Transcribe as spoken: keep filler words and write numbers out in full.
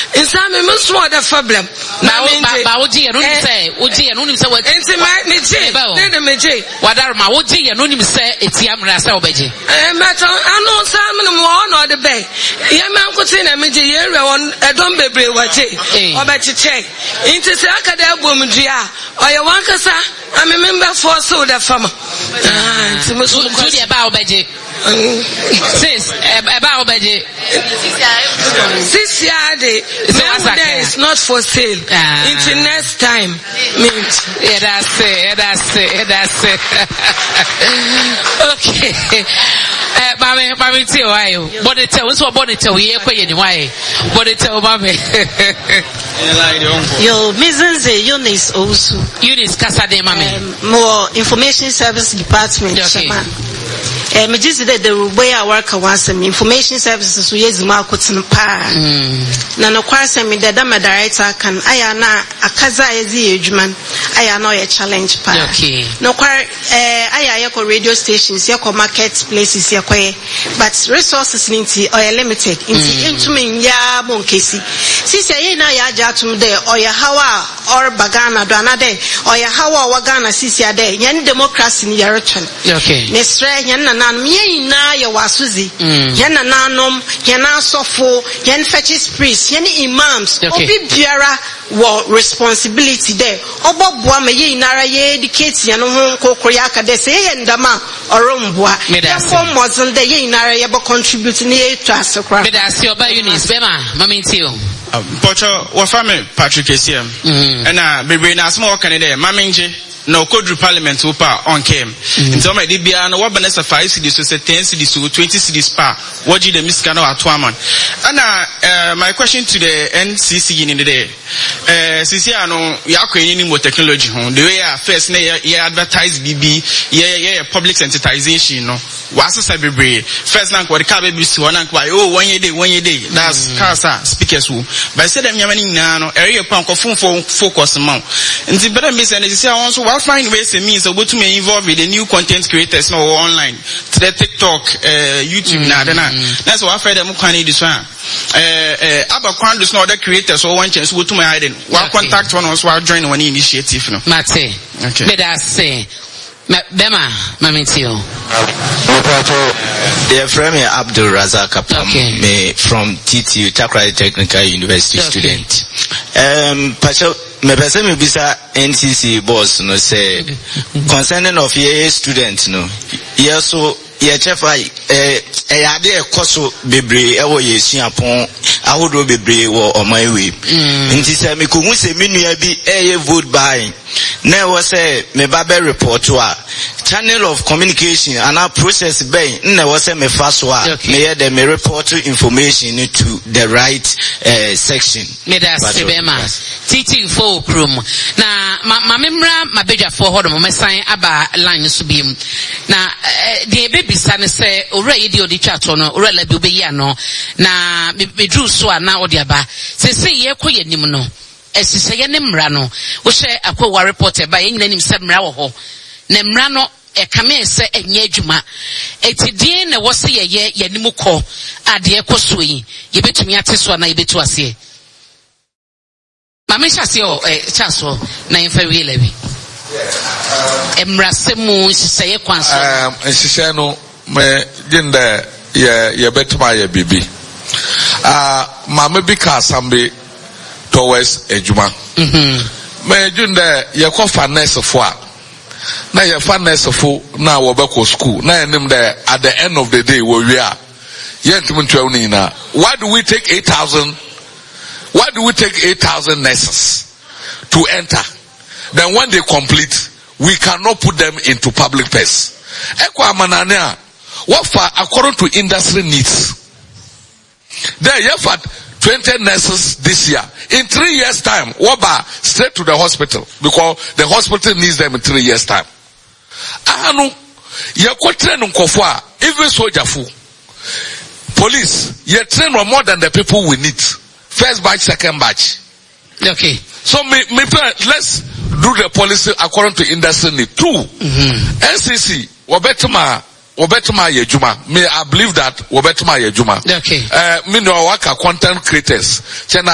In some most more the problem. Now, Baoji and only say, Oji and only say what it's in my Mijay. What are my Oji and only say it's Yamra Saubeji. And matter, I know some of them one or the bay. Yaman could say a Mijay on a dumbe brewache or better check. Into Sakada Bumjia or your Wankasa. I'm a member for soda farmer. Ah, it's a about Beji. Sis, about Beji. Six years, is not for sale. Uh, Until next time. Mint. Yeah, that's it. That's it. That's it. Okay. Uh, Mami, Mami, tell why? Bonnet tell us what bonnet tell you. Why? Bonnet tell Mami. Yo, Missus Eunice also. Eunice Casade, Mami. More information service department. Okay. Eh, me just said the way I work once some information services we use market and pa. Na no kwase me the dama director can aya na akaza ezi edwuma aya na o challenge pa. Okay. No kwa eh aya ye ko radio stations ye ko market places ye ko but resources ninti o limited inti entumi nya mo nkesi. Sisi ye na ya ja tum de o ya hawa or bagana do anade o ya hawa wagana sisi ade nya democracy ni yereton. Okay. Ne stre nya na me na ye wasuzi ye na nanom ye na sofo ye fetches priest ye ni imams obi biara wo responsibility there oboboa me ye nara ye educate ye no ho kokoro ya ka de se ye ndama oromboa ye ko mozon de ye nara ye bo contribute ni ye to asokra me da se oba Eunice bema mama ntio Pocho wa fame Patrick Esiem na bebre na asmo kan de mama nje no Kodru Parliament upa on came. In some of the Bia no wabanesa five cities to say ten cities to twenty cities pa. What you the miskano at Twaman. And uh my question to the N C C in the day. Uh Sisiano Yako any more technology home. The way I first ye advertise B B, yeah yeah public sensitization no. Was a bebre. First lang what the car baby so one why oh one year day, one year day. That's Casa speakers who. But I said them yamani no area punk of phone for focus amount. And the better miss and this also I'll find ways and means of what to me involved with the new content creators no online to the TikTok, uh, YouTube mm-hmm. na dana. That's why I find them can this one. Uh, uh, Abba Kwan does not the creators or one chance go to my hiding. What contact one also I'll join one initiative no. Mate. Okay. Let us say. Bema, Mamitio. Dear friend, Abdul Razak Kapam, okay. Me from T T U, Takrady Technical University okay. student. Um, Pacho, me pese me bisa N C C boss no say concerning of ye student no. Yes, so ye chefa eh eh ade ekoso bebre ewo ye suapon ahodo bebre wo omanwe. Nti say me ko hu se me nua bi eh vote buying. Na wo say me ba be report to a channel of communication and our process bay na wo say me fa so a me hear the me report information to the right uh, section. Me da sebema teaching for room na ma memra mabedwa for hodo mo mesan aba line so biem na de baby san say ora ye de odi twato no ora la bi obeyi ano na bedru so ana odi aba se se ye koye nim no esise ye ne mra no wo hye akwa report ba ye nyina nim se mra wo ho na mra no e kame se enye adwuma etidin na wo se ye ye yanim ko ade ekoso yi ye betumi ateso na ye betu ase mama chase o eh chaso na yemfa wi labi emra semu sise ye kwanso um sise no me ginda ye ye betuma ye bibi ah mama bi ka sambe towards ejuma mhm me ginda ye ko finance fo a na ye finance fo na wo be ko school na enim there at the end of the day wo wi a ye ntum ntwa ni na why do we take eight thousand Why do we take eight thousand nurses to enter? Then when they complete, we cannot put them into public purse. Ekwa manania, what for according to industry needs? There you have twenty nurses this year. In three years' time, waba straight to the hospital because the hospital needs them in three years' time. Ahanu, ye ko train nkofo even soldier fu. Police, ye train more than the people we need. First batch, second batch. Okay. So me, me, let's do the policy according to industry need. Two, mm-hmm. N C C, wabetuma, wabetuma yejuma. Me, I believe that wabetuma yejuma. Okay. Uh, me no waka content creators. Chena